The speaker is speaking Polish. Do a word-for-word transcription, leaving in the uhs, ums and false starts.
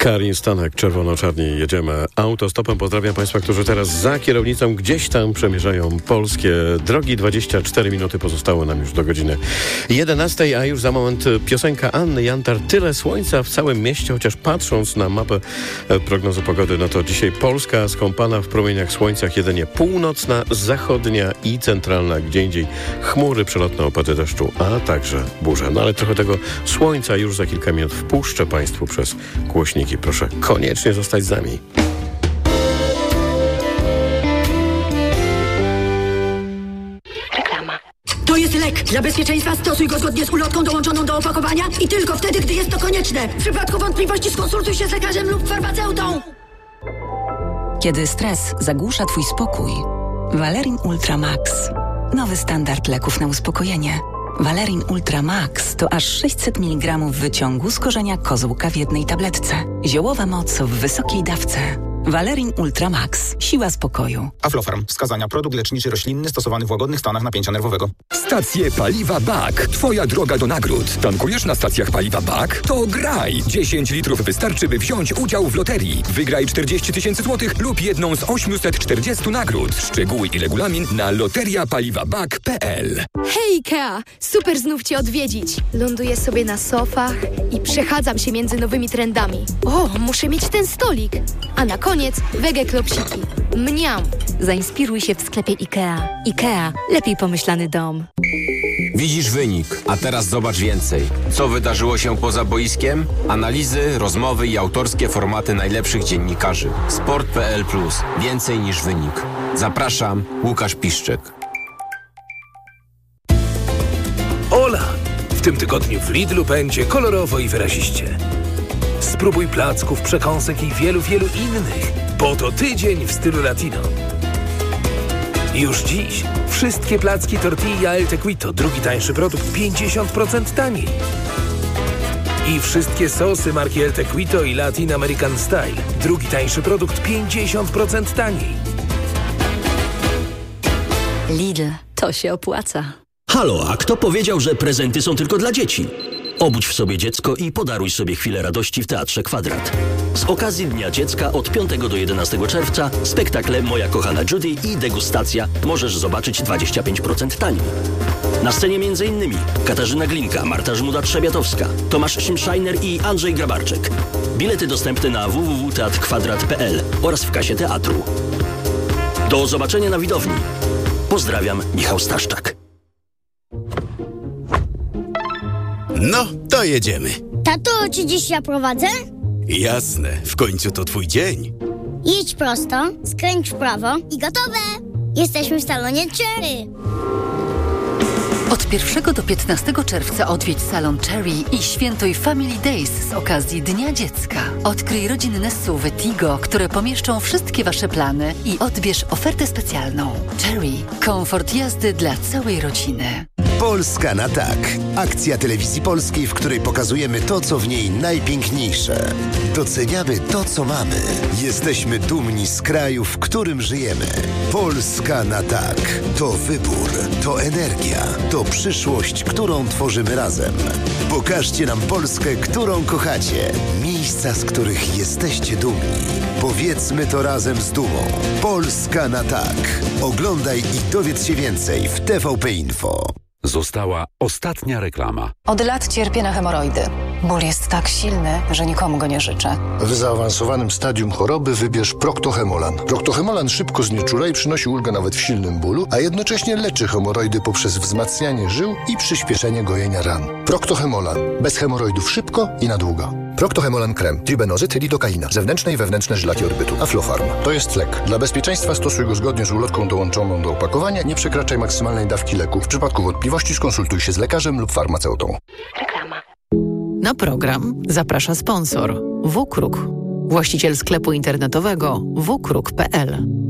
Karin Stanek, czerwono-czarni, jedziemy autostopem. Pozdrawiam Państwa, którzy teraz za kierownicą gdzieś tam przemierzają polskie drogi. dwadzieścia cztery minuty pozostało nam już do godziny jedenastej, a już za moment piosenka Anny Jantar. Tyle słońca w całym mieście, chociaż patrząc na mapę prognozy pogody, no to dzisiaj Polska skąpana w promieniach słońca, jedynie północna, zachodnia i centralna, gdzie indziej chmury, przelotne opady deszczu, a także burze. No ale trochę tego słońca już za kilka minut wpuszczę Państwu przez głośniki. Proszę koniecznie zostać z nami. Reklama. To jest lek. Dla bezpieczeństwa stosuj go zgodnie z ulotką dołączoną do opakowania i tylko wtedy, gdy jest to konieczne. W przypadku wątpliwości skonsultuj się z lekarzem lub farmaceutą. Kiedy stres zagłusza Twój spokój, Valerin Ultra Max. Nowy standard leków na uspokojenie. Valerin Ultra Max to aż sześćset miligramów wyciągu z korzenia kozłka w jednej tabletce. Ziołowa moc w wysokiej dawce. Valerin Ultra Max. Siła spokoju. Aflofarm. Wskazania. Produkt leczniczy roślinny stosowany w łagodnych stanach napięcia nerwowego. Stacje paliwa B A K. Twoja droga do nagród. Tankujesz na stacjach paliwa B A K? To graj! dziesięć litrów wystarczy, by wziąć udział w loterii. Wygraj czterdzieści tysięcy złotych lub jedną z osiemset czterdzieści nagród. Szczegóły i regulamin na loteria paliwa bak kropka pe el. Hej Ikea! Super znów Cię odwiedzić. Ląduję sobie na sofach i przechadzam się między nowymi trendami. O, muszę mieć ten stolik. A na koniec wege klopsiki. Mniam! Zainspiruj się w sklepie Ikea. Ikea. Lepiej pomyślany dom. Widzisz wynik, a teraz zobacz więcej. Co wydarzyło się poza boiskiem? Analizy, rozmowy i autorskie formaty najlepszych dziennikarzy. sport kropka pe el plus. Więcej niż wynik. Zapraszam, Łukasz Piszczek. Ola! W tym tygodniu w Lidlu będzie kolorowo i wyraziście. Spróbuj placków, przekąsek i wielu, wielu innych, bo to tydzień w stylu latino. Już dziś wszystkie placki tortilla El Tequito, drugi tańszy produkt, pięćdziesiąt procent taniej. I wszystkie sosy marki El Tequito i Latin American Style, drugi tańszy produkt, pięćdziesiąt procent taniej. Lidl. To się opłaca. Halo, a kto powiedział, że prezenty są tylko dla dzieci? Obudź w sobie dziecko i podaruj sobie chwilę radości w Teatrze Kwadrat. Z okazji Dnia Dziecka od piątego do jedenastego czerwca spektakle Moja kochana Judy i Degustacja możesz zobaczyć dwadzieścia pięć procent taniej. Na scenie m.in. Katarzyna Glinka, Marta Żmuda-Trzebiatowska, Tomasz Szymszajner i Andrzej Grabarczyk. Bilety dostępne na w w w kropka teatr kwadrat kropka pe el oraz w kasie teatru. Do zobaczenia na widowni. Pozdrawiam, Michał Staszczak. No, to jedziemy. Tato, czy dziś ja prowadzę? Jasne, w końcu to twój dzień. Jedź prosto, skręć w prawo i gotowe! Jesteśmy w salonie Cherry. Od pierwszego do piętnastego czerwca odwiedź salon Cherry i świętuj Family Days z okazji Dnia Dziecka. Odkryj rodzinne S U V Tigo, które pomieszczą wszystkie Wasze plany i odbierz ofertę specjalną. Cherry. Komfort jazdy dla całej rodziny. Polska na tak. Akcja Telewizji Polskiej, w której pokazujemy to, co w niej najpiękniejsze. Doceniamy to, co mamy. Jesteśmy dumni z kraju, w którym żyjemy. Polska na tak. To wybór, to energia, to przyszłość, którą tworzymy razem. Pokażcie nam Polskę, którą kochacie. Miejsca, z których jesteście dumni. Powiedzmy to razem z dumą. Polska na tak. Oglądaj i dowiedz się więcej w T V P Info. Została ostatnia reklama. Od lat cierpię na hemoroidy. Ból jest tak silny, że nikomu go nie życzę. W zaawansowanym stadium choroby wybierz Proctohemolan. Proctohemolan szybko znieczula i przynosi ulgę nawet w silnym bólu, a jednocześnie leczy hemoroidy poprzez wzmacnianie żył i przyspieszenie gojenia ran. Proctohemolan. Bez hemoroidów szybko i na długo. Proctohemolan krem, tribenozyt, lidokaina, zewnętrzne i wewnętrzne żylaki odbytu. Aflofarm. To jest lek. Dla bezpieczeństwa stosuj go zgodnie z ulotką dołączoną do opakowania. Nie przekraczaj maksymalnej dawki leku. W przypadku wątpliwości skonsultuj się z lekarzem lub farmaceutą. Reklama. Na program zaprasza sponsor W Kruk, właściciel sklepu internetowego w kruk kropka pe el.